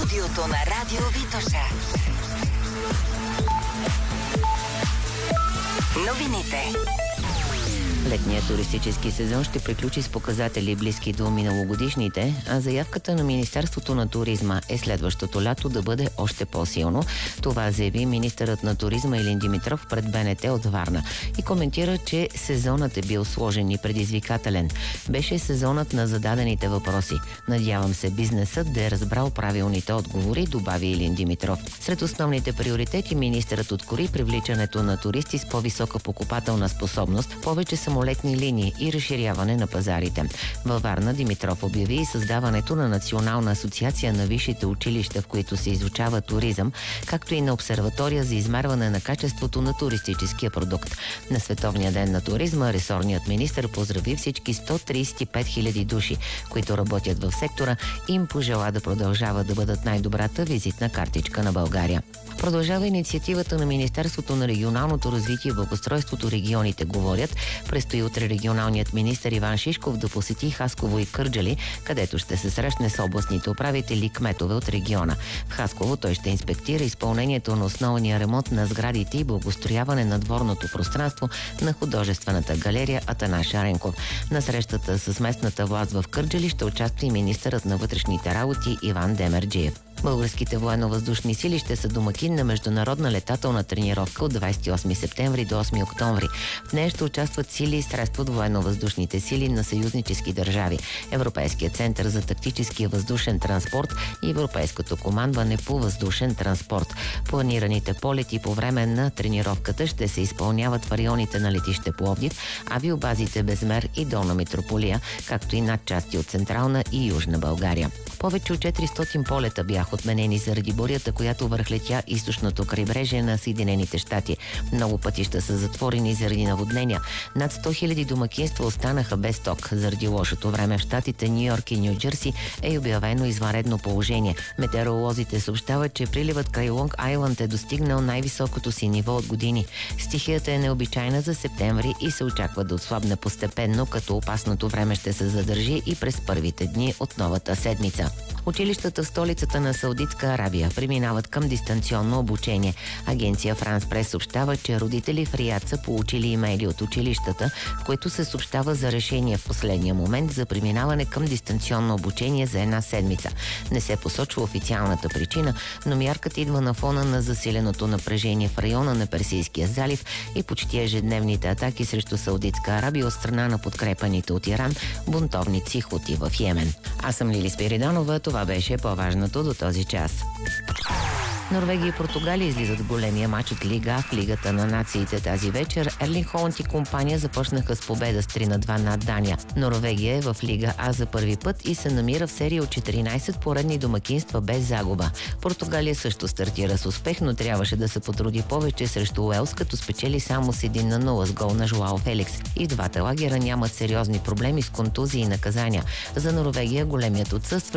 студиото на Радио Витоша. Новините. Летният туристически сезон ще приключи с показатели близки до миналогодишните, а заявката на Министерството на туризма е следващото лято да бъде още по-силно. Това заяви министърът на туризма Илин Димитров пред БНТ от Варна и коментира, че сезонът е бил сложен и предизвикателен. Беше сезонът на зададените въпроси. Надявам се бизнесът да е разбрал правилните отговори, добави Илин Димитров. Сред основните приоритети министърът откори привличането на туристи с по-висока покупателна способност, повече самолетни линии и разширяване на пазарите. Във Варна Димитров обяви и създаването на Национална асоциация на висшите училища, в които се изучава туризъм, както и на обсерватория за измерване на качеството на туристическия продукт. На Световния ден на туризма ресорният министър поздрави всички 135 000 души, които работят в сектора и им пожела да продължават да бъдат най-добрата визитна картичка на България. Продължава инициативата на Министерството на регионалното развитие и благоустройството "Регионите говорят". Предстои утре регионалният министър Иван Шишков да посети Хасково и Кърджали, където ще се срещне с областните управители и кметове от региона. В Хасково той ще инспектира изпълнението на основния ремонт на сградите и благоустрояване на дворното пространство на художествената галерия Атанас Шаренков. На срещата с местната власт в Кърджали ще участва и министърът на вътрешните работи Иван Демерджиев. Българските военно-въздушни сили ще са домакин на международна летателна тренировка от 28 септември до 8 октомври. В нея ще участват сили и средства от военно-въздушните сили на съюзнически държави, Европейския център за тактическия въздушен транспорт и Европейското командване по въздушен транспорт. Планираните полети по време на тренировката ще се изпълняват в районите на летище Пловдив, авиобазите Безмер и Долна Митрополия, както и над части от Централна и Южна България. Повече от 400 полета бяха отменени заради бурята, която върхлетя източното крайбрежие на Съединените щати. Много пътища са затворени заради наводнения. Над 100 000 домакинства останаха без ток. Заради лошото време в щатите Ню Йорк и Ню Джерси е обявено извънредно положение. Метеоролозите съобщават, че приливът край Лонг Айланд е достигнал най-високото си ниво от години. Стихията е необичайна за септември и се очаква да отслабне постепенно, като опасното време ще се задържи и през първите дни от новата седмица. Училищата в столицата на Саудитска Арабия преминават към дистанционно обучение. Агенция Франс Прес съобщава, че родители в Риад са получили имейли от училищата, в които се съобщава за решение в последния момент за преминаване към дистанционно обучение за една седмица. Не се посочва официалната причина, но мярката идва на фона на засиленото напрежение в района на Персийския залив и почти ежедневните атаки срещу Саудитска Арабия от страна на подкрепаните от Иран бунтовници Хути в Йемен. Аз съм Лили Спиридонова. Това беше по-важното до този час. Норвегия и Португалия излизат в големия мач от Лига А в Лигата на нациите тази вечер. Ерлинг Холанд и компания започнаха с победа с 3-2 над Дания. Норвегия е в Лига А за първи път и се намира в серия от 14 поредни домакинства без загуба. Португалия също стартира с успех, но трябваше да се потруди повече срещу Уелс, като спечели само с 1-0 с гол на Жоао Феликс. И двата лагера нямат сериозни проблеми с контузии и наказания. За Норвегия големият отсъства